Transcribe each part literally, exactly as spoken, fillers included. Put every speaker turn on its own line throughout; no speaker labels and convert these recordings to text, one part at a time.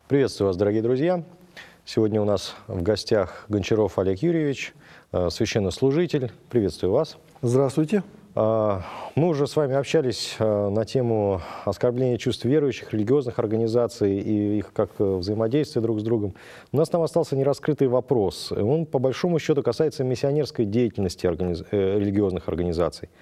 Приветствую вас, дорогие друзья. Сегодня у нас в гостях Гончаров Олег Юрьевич, священнослужитель. Приветствую вас.
Здравствуйте.
Мы уже с вами общались на тему оскорбления чувств верующих, религиозных организаций и их как взаимодействия друг с другом. У нас там остался нераскрытый вопрос. Он, по большому счету, касается миссионерской деятельности организ... религиозных организаций.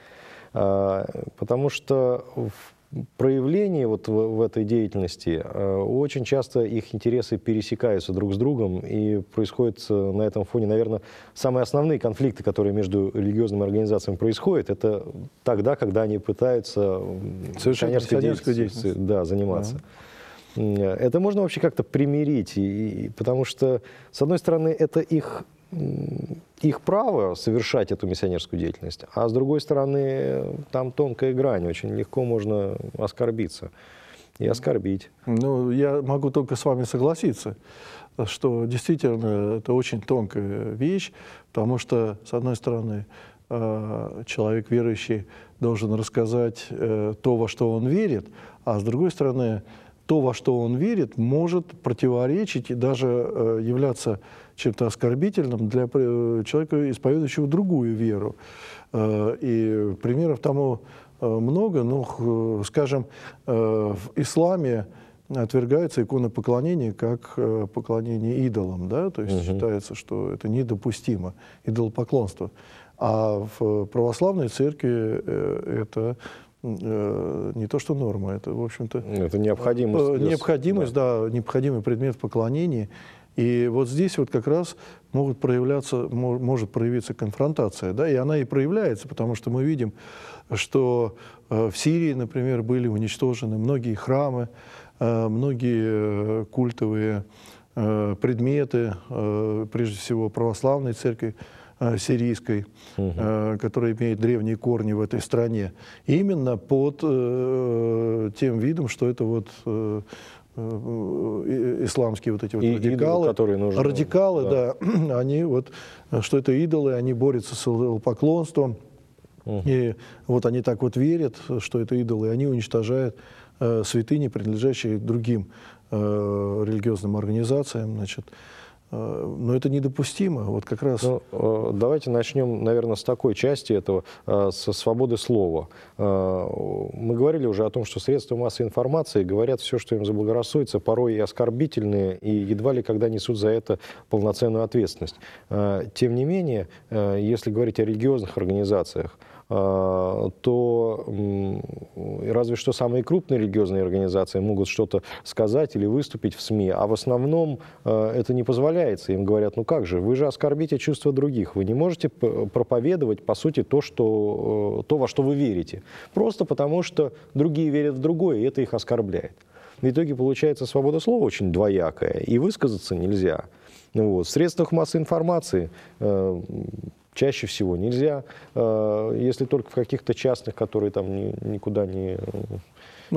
Потому что в проявлении вот в, в этой деятельности очень часто их интересы пересекаются друг с другом, и происходят на этом фоне, наверное, самые основные конфликты, которые между религиозными организациями происходят, это тогда, когда они пытаются миссионерской деятельностью, деятельностью да, заниматься. Да. Это можно вообще как-то примирить, и, и, потому что, с одной стороны, это их их право совершать эту миссионерскую деятельность, а с другой стороны, там тонкая грань, очень легко можно оскорбиться и оскорбить.
Ну, я могу только с вами согласиться, что действительно это очень тонкая вещь, потому что, с одной стороны, человек верующий должен рассказать то, во что он верит, а с другой стороны, то, во что он верит, может противоречить и даже являться чем-то оскорбительным для человека, исповедующего другую веру. И примеров тому много, но, скажем, в исламе отвергается иконопоклонение как поклонение идолам, да? То есть угу. считается, что это недопустимо, идолопоклонство. А в православной церкви это не то что норма, это, в общем-то...
Это необходимость.
Необходимость, да, да необходимый предмет поклонения. И вот здесь вот как раз могут проявляться, может проявиться конфронтация, да, и она и проявляется, потому что мы видим, что в Сирии, например, были уничтожены многие храмы, многие культовые предметы, прежде всего православной церкви сирийской, угу. которая имеет древние корни в этой стране, именно под тем видом, что это вот исламские вот эти вот и радикалы,
идолы, нужны,
радикалы, да.
да,
они вот, что это идолы, они борются с идолопоклонством, угу. и вот они так вот верят, что это идолы, и они уничтожают э, святыни, принадлежащие другим э, религиозным организациям, значит. Но это недопустимо. Вот как раз...
Ну, давайте начнем, наверное, с такой части этого, со свободы слова. Мы говорили уже о том, что средства массовой информации говорят все, что им заблагорассудится, порой и оскорбительные, и едва ли когда несут за это полноценную ответственность. Тем не менее, если говорить о религиозных организациях, то разве что самые крупные религиозные организации могут что-то сказать или выступить в СМИ, а в основном это не позволяется. Им говорят, ну как же, вы же оскорбите чувства других, вы не можете проповедовать, по сути, то, что, то, во что вы верите, просто потому что другие верят в другое, и это их оскорбляет. В итоге получается свобода слова очень двоякая, и высказаться нельзя. Вот. В средствах массовой информации чаще всего нельзя, если только в каких-то частных, которые там никуда не...